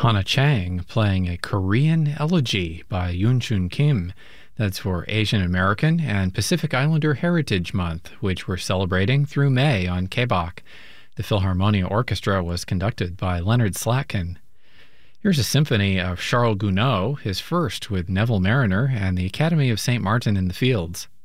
Hana Chang playing a Korean elegy by Yoon Chun Kim. That's for Asian American and Pacific Islander Heritage Month, which we're celebrating through May on KBOK. The Philharmonia Orchestra was conducted by Leonard Slatkin. Here's a symphony of Charles Gounod, his first with Neville Marriner and the Academy of St. Martin in the Fields.